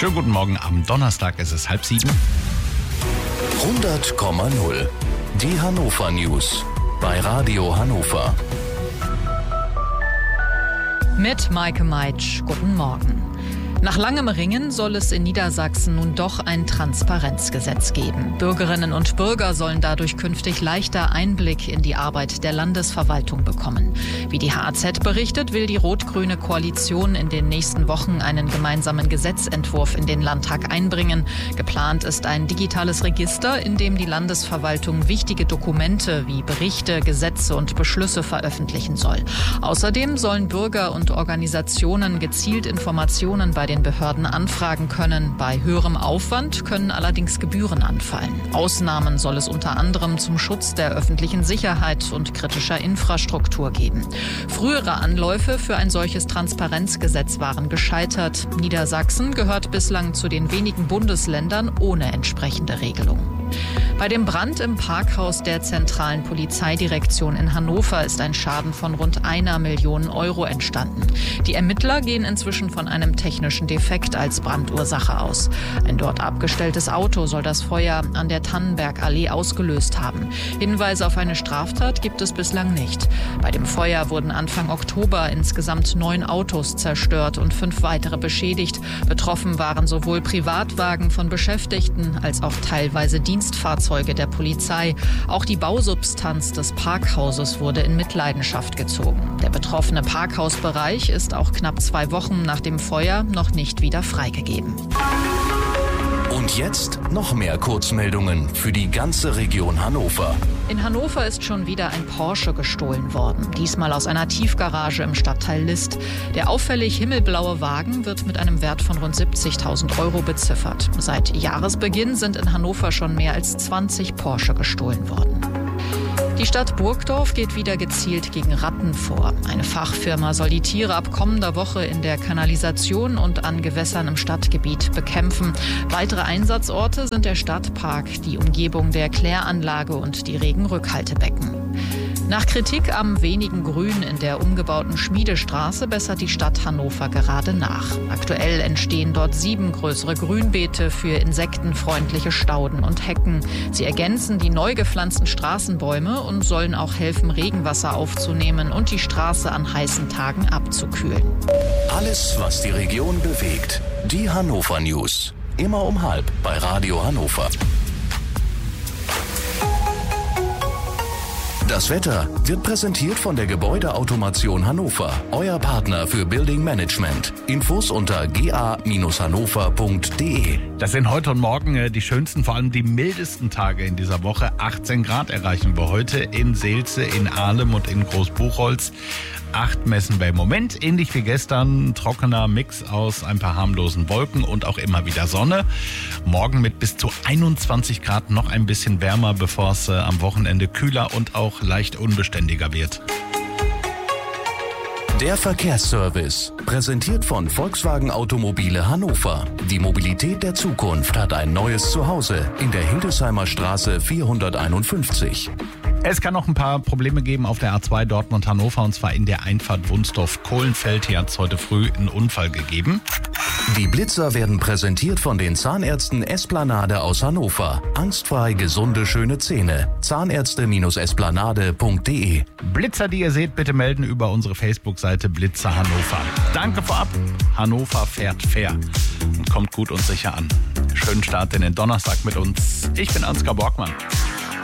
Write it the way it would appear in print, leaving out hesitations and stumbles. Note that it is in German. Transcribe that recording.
Schönen guten Morgen am Donnerstag, es ist 6:30. 100,0. Die Hannover News bei Radio Hannover. Mit Maike Meitsch, guten Morgen. Nach langem Ringen soll es in Niedersachsen nun doch ein Transparenzgesetz geben. Bürgerinnen und Bürger sollen dadurch künftig leichter Einblick in die Arbeit der Landesverwaltung bekommen. Wie die HAZ berichtet, will die rot-grüne Koalition in den nächsten Wochen einen gemeinsamen Gesetzentwurf in den Landtag einbringen. Geplant ist ein digitales Register, in dem die Landesverwaltung wichtige Dokumente wie Berichte, Gesetze und Beschlüsse veröffentlichen soll. Außerdem sollen Bürger und Organisationen gezielt Informationen bei den Behörden anfragen können. Bei höherem Aufwand können allerdings Gebühren anfallen. Ausnahmen soll es unter anderem zum Schutz der öffentlichen Sicherheit und kritischer Infrastruktur geben. Frühere Anläufe für ein solches Transparenzgesetz waren gescheitert. Niedersachsen gehört bislang zu den wenigen Bundesländern ohne entsprechende Regelung. Bei dem Brand im Parkhaus der zentralen Polizeidirektion in Hannover ist ein Schaden von rund 1 Million Euro entstanden. Die Ermittler gehen inzwischen von einem technischen Defekt als Brandursache aus. Ein dort abgestelltes Auto soll das Feuer an der Tannenbergallee ausgelöst haben. Hinweise auf eine Straftat gibt es bislang nicht. Bei dem Feuer wurden Anfang Oktober insgesamt 9 Autos zerstört und 5 weitere beschädigt. Betroffen waren sowohl Privatwagen von Beschäftigten als auch teilweise Dienstfahrzeuge der Polizei. Auch die Bausubstanz des Parkhauses wurde in Mitleidenschaft gezogen. Der betroffene Parkhausbereich ist auch knapp 2 Wochen nach dem Feuer noch nicht wieder freigegeben. Und jetzt noch mehr Kurzmeldungen für die ganze Region Hannover. In Hannover ist schon wieder ein Porsche gestohlen worden. Diesmal aus einer Tiefgarage im Stadtteil List. Der auffällig himmelblaue Wagen wird mit einem Wert von rund 70.000 Euro beziffert. Seit Jahresbeginn sind in Hannover schon mehr als 20 Porsche gestohlen worden. Die Stadt Burgdorf geht wieder gezielt gegen Ratten vor. Eine Fachfirma soll die Tiere ab kommender Woche in der Kanalisation und an Gewässern im Stadtgebiet bekämpfen. Weitere Einsatzorte sind der Stadtpark, die Umgebung der Kläranlage und die Regenrückhaltebecken. Nach Kritik am wenigen Grün in der umgebauten Schmiedestraße bessert die Stadt Hannover gerade nach. Aktuell entstehen dort 7 größere Grünbeete für insektenfreundliche Stauden und Hecken. Sie ergänzen die neu gepflanzten Straßenbäume und sollen auch helfen, Regenwasser aufzunehmen und die Straße an heißen Tagen abzukühlen. Alles, was die Region bewegt. Die Hannover News. Immer um 12:30 bei Radio Hannover. Das Wetter wird präsentiert von der Gebäudeautomation Hannover, euer Partner für Building Management. Infos unter ga-hannover.de. Das sind heute und morgen die schönsten, vor allem die mildesten Tage in dieser Woche. 18 Grad erreichen wir heute in Seelze, in Ahlem und in Großbuchholz. 8 messen wir im Moment, ähnlich wie gestern, trockener Mix aus ein paar harmlosen Wolken und auch immer wieder Sonne. Morgen mit bis zu 21 Grad noch ein bisschen wärmer, bevor es am Wochenende kühler und auch leicht unbeständiger wird. Der Verkehrsservice, präsentiert von Volkswagen Automobile Hannover. Die Mobilität der Zukunft hat ein neues Zuhause in der Hildesheimer Straße 451. Es kann noch ein paar Probleme geben auf der A2 Dortmund-Hannover, und zwar in der Einfahrt Wunsdorf-Kohlenfeld. Hier hat es heute früh einen Unfall gegeben. Die Blitzer werden präsentiert von den Zahnärzten Esplanade aus Hannover. Angstfrei gesunde, schöne Zähne. Zahnärzte-esplanade.de. Blitzer, die ihr seht, bitte melden über unsere Facebook-Seite Blitzer Hannover. Danke vorab. Hannover fährt fair und kommt gut und sicher an. Schönen Start in den Donnerstag mit uns. Ich bin Ansgar Borgmann.